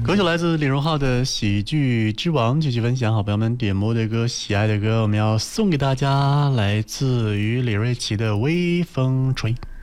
歌曲来自李荣浩的《喜剧之王》，继续分享好朋友们点播的歌，喜爱的歌，我们要送给大家，来自于李瑞琦的《微风吹》。